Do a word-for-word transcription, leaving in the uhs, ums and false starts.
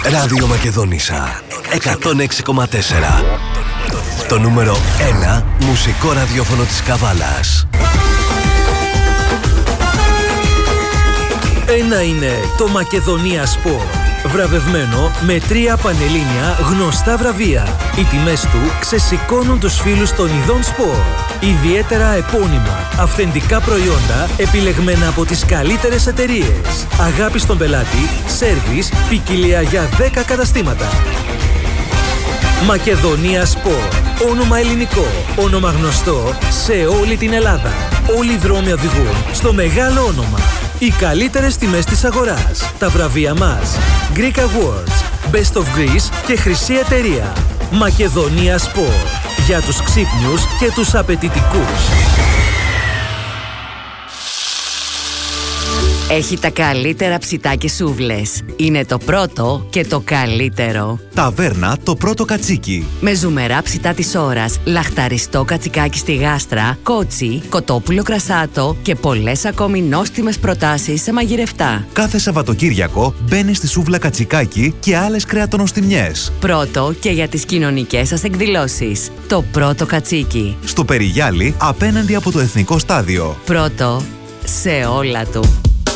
Ράδιο Μακεδονίσσα εκατόν έξι κόμμα τέσσερα. Το νούμερο ένα μουσικό ραδιόφωνο της Καβάλας. Ένα είναι το Μακεδονία Sport. Βραβευμένο με τρία πανελλήνια γνωστά βραβεία. Οι τιμές του ξεσηκώνουν τους φίλους των ειδών σπορ. Ιδιαίτερα επώνυμα, αυθεντικά προϊόντα επιλεγμένα από τις καλύτερες εταιρείες. Αγάπη στον πελάτη, σέρβις, ποικιλία για δέκα καταστήματα. Μακεδονία Sport. Όνομα ελληνικό, όνομα γνωστό σε όλη την Ελλάδα. Όλοι οι δρόμοι οδηγούν στο μεγάλο όνομα. Οι καλύτερες τιμές της αγοράς. Τα βραβεία μας. Greek Awards, Best of Greece και Χρυσή Εταιρεία. Μακεδονία Sport. Για τους ξύπνιους και τους απαιτητικούς. Έχει τα καλύτερα ψητά και σούβλες. Είναι το πρώτο και το καλύτερο. Ταβέρνα το πρώτο κατσίκι. Με ζουμερά ψητά της ώρας, λαχταριστό κατσικάκι στη γάστρα, κότσι, κοτόπουλο κρασάτο και πολλές ακόμη νόστιμες προτάσεις σε μαγειρευτά. Κάθε Σαββατοκύριακο μπαίνει στη σούβλα κατσικάκι και άλλες κρεατονοστιμιές. Πρώτο και για τις κοινωνικές σας εκδηλώσεις. Το πρώτο κατσίκι. Στο Περιγιάλι, απέναντι από το Εθνικό Στάδιο. Πρώτο σε όλα του.